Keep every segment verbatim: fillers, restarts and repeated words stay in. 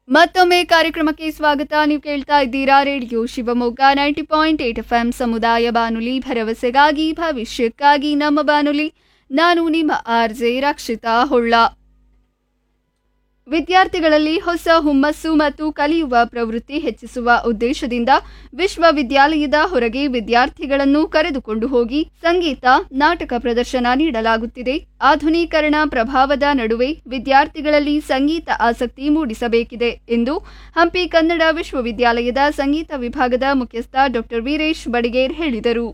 ಮತ್ತೊಮ್ಮೆ ಕಾರ್ಯಕ್ರಮಕ್ಕೆ ಸ್ವಾಗತ. ನೀವು ಕೇಳ್ತಾ ಇದ್ದೀರಾ radio Shivamogga ninety point eight F M ಸಮುದಾಯ ಬಾನುಲಿ, ಭರವಸೆಗಾಗಿ ಭವಿಷ್ಯಕ್ಕಾಗಿ ನಮ್ಮ ಬಾನುಲಿ. ನಾನು ನಿಮ್ಮ ಆರ್ ಜೆ ರಕ್ಷಿತಾ ಹೊಳ್ಳ. ವಿದ್ಯಾರ್ಥಿಗಳಲ್ಲಿ ಹೊಸ ಹುಮ್ಮಸ್ಸು ಮತ್ತು ಕಲಿಯುವ ಪ್ರವೃತ್ತಿ ಹೆಚ್ಚಿಸುವ ಉದ್ದೇಶದಿಂದ ವಿಶ್ವವಿದ್ಯಾಲಯದ ಹೊರಗೆ ವಿದ್ಯಾರ್ಥಿಗಳನ್ನು ಕರೆದುಕೊಂಡು ಹೋಗಿ ಸಂಗೀತ, ನಾಟಕ ಪ್ರದರ್ಶನ ನೀಡಲಾಗುತ್ತಿದೆ. ಆಧುನೀಕರಣ ಪ್ರಭಾವದ ನಡುವೆ ವಿದ್ಯಾರ್ಥಿಗಳಲ್ಲಿ ಸಂಗೀತ ಆಸಕ್ತಿ ಮೂಡಿಸಬೇಕಿದೆ ಎಂದು ಹಂಪಿ ಕನ್ನಡ ವಿಶ್ವವಿದ್ಯಾಲಯದ ಸಂಗೀತ ವಿಭಾಗದ ಮುಖ್ಯಸ್ಥ ಡಾಕ್ಟರ್ ವೀರೇಶ್ ಬಡಿಗೇರ್ ಹೇಳಿದರು.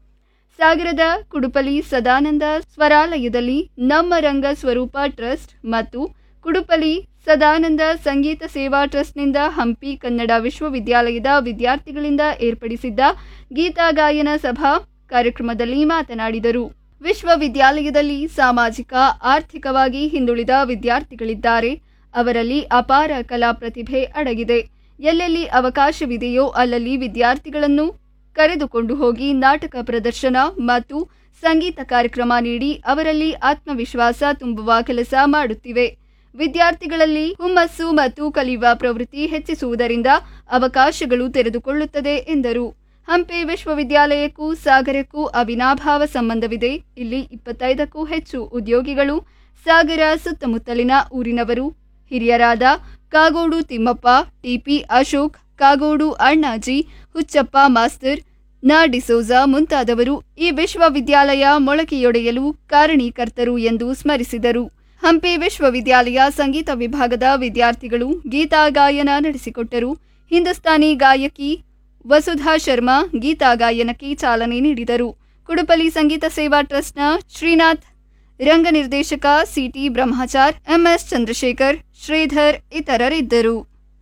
ಸಾಗರದ ಕುಡುಪಲಿ ಸದಾನಂದ ಸ್ವರಾಲಯದಲ್ಲಿ ನಮ್ಮ ರಂಗ ಸ್ವರೂಪ ಟ್ರಸ್ಟ್ ಮತ್ತು ಕುಡುಪಲಿ ಸದಾನಂದ ಸಂಗೀತ ಸೇವಾ ಟ್ರಸ್ಟ್ನಿಂದ ಹಂಪಿ ಕನ್ನಡ ವಿಶ್ವವಿದ್ಯಾಲಯದ ವಿದ್ಯಾರ್ಥಿಗಳಿಂದ ಏರ್ಪಡಿಸಿದ್ದ ಗೀತಾ ಗಾಯನ ಸಭಾ ಕಾರ್ಯಕ್ರಮದಲ್ಲಿ ಮಾತನಾಡಿದರು. ವಿಶ್ವವಿದ್ಯಾಲಯದಲ್ಲಿ ಸಾಮಾಜಿಕ, ಆರ್ಥಿಕವಾಗಿ ಹಿಂದುಳಿದ ವಿದ್ಯಾರ್ಥಿಗಳಿದ್ದಾರೆ. ಅವರಲ್ಲಿ ಅಪಾರ ಕಲಾ ಪ್ರತಿಭೆ ಅಡಗಿದೆ. ಎಲ್ಲೆಲ್ಲಿ ಅವಕಾಶವಿದೆಯೋ ಅಲ್ಲಲ್ಲಿ ವಿದ್ಯಾರ್ಥಿಗಳನ್ನು ಕರೆದುಕೊಂಡು ಹೋಗಿ ನಾಟಕ ಪ್ರದರ್ಶನ ಮತ್ತು ಸಂಗೀತ ಕಾರ್ಯಕ್ರಮ ನೀಡಿ ಅವರಲ್ಲಿ ಆತ್ಮವಿಶ್ವಾಸ ತುಂಬುವ ಕೆಲಸ ಮಾಡುತ್ತಿವೆ. ವಿದ್ಯಾರ್ಥಿಗಳಲ್ಲಿ ಹುಮ್ಮಸ್ಸು ಮತ್ತು ಕಲಿಯುವ ಪ್ರವೃತ್ತಿ ಹೆಚ್ಚಿಸುವುದರಿಂದ ಅವಕಾಶಗಳು ತೆರೆದುಕೊಳ್ಳುತ್ತದೆ ಎಂದರು. ಹಂಪಿ ವಿಶ್ವವಿದ್ಯಾಲಯಕ್ಕೂ ಸಾಗರಕ್ಕೂ ಅವಿನಾಭಾವ ಸಂಬಂಧವಿದೆ. ಇಲ್ಲಿ ಇಪ್ಪತ್ತೈದಕ್ಕೂ ಹೆಚ್ಚು ಉದ್ಯೋಗಿಗಳು ಸಾಗರ ಸುತ್ತಮುತ್ತಲಿನ ಊರಿನವರು. ಹಿರಿಯರಾದ ಕಾಗೋಡು ತಿಮ್ಮಪ್ಪ, ಟಿಪಿ ಅಶೋಕ್, ಕಾಗೋಡು ಅಣ್ಣಾಜಿ, ಹುಚ್ಚಪ್ಪ ಮಾಸ್ತರ್, ನಾ ಡಿಸೋಜ ಮುಂತಾದವರು ಈ ವಿಶ್ವವಿದ್ಯಾಲಯ ಮೊಳಕೆಯೊಡೆಯಲು ಕಾರಣೀಕರ್ತರು ಎಂದು ಸ್ಮರಿಸಿದರು. ಹಂಪಿ ವಿಶ್ವವಿದ್ಯಾಲಯ ಸಂಗೀತ ವಿಭಾಗದ ವಿದ್ಯಾರ್ಥಿಗಳು ಗೀತಾ ಗಾಯನ ನಡೆಸಿಕೊಟ್ಟರು. ಹಿಂದೂಸ್ತಾನಿ ಗಾಯಕಿ ವಸುಧಾ ಶರ್ಮಾ ಗೀತಾ ಗಾಯನಕ್ಕೆ ಚಾಲನೆ ನೀಡಿದರು. ಕುಡುಪಲಿ ಸಂಗೀತ ಸೇವಾ ಟ್ರಸ್ಟ್ನ ಶ್ರೀನಾಥ್, ರಂಗ ನಿರ್ದೇಶಕ ಸಿಟಿ ಬ್ರಹ್ಮಚಾರ್, ಎಂಎಸ್ ಚಂದ್ರಶೇಖರ್, ಶ್ರೀಧರ್ ಇತರರಿದ್ದರು.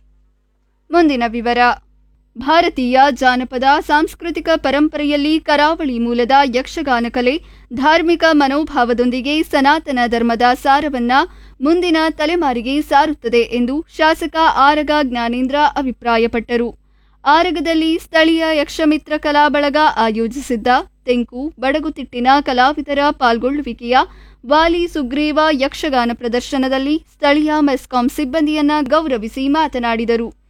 ಮುಂದಿನ ವಿವರ. ಭಾರತೀಯ ಜಾನಪದ ಸಾಂಸ್ಕೃತಿಕ ಪರಂಪರೆಯಲ್ಲಿ ಕರಾವಳಿ ಮೂಲದ ಯಕ್ಷಗಾನ ಕಲೆ ಧಾರ್ಮಿಕ ಮನೋಭಾವದೊಂದಿಗೆ ಸನಾತನ ಧರ್ಮದ ಸಾರವನ್ನ ಮುಂದಿನ ತಲೆಮಾರಿಗೆ ಸಾರುತ್ತದೆ ಎಂದು ಶಾಸಕ ಆರಗ ಜ್ಞಾನೇಂದ್ರ ಅಭಿಪ್ರಾಯಪಟ್ಟರು. ಆರಗದಲ್ಲಿ ಸ್ಥಳೀಯ ಯಕ್ಷಮಿತ್ರ ಕಲಾ ಬಳಗ ಆಯೋಜಿಸಿದ್ದ ತೆಂಕು ಬಡಗುತಿಟ್ಟಿನ ಕಲಾವಿದರ ಪಾಲ್ಗೊಳ್ಳುವಿಕೆಯ ವಾಲಿ ಸುಗ್ರೀವ ಯಕ್ಷಗಾನ ಪ್ರದರ್ಶನದಲ್ಲಿ ಸ್ಥಳೀಯ ಮೆಸ್ಕಾಂ ಸಿಬ್ಬಂದಿಯನ್ನ ಗೌರವಿಸಿ ಮಾತನಾಡಿದರು.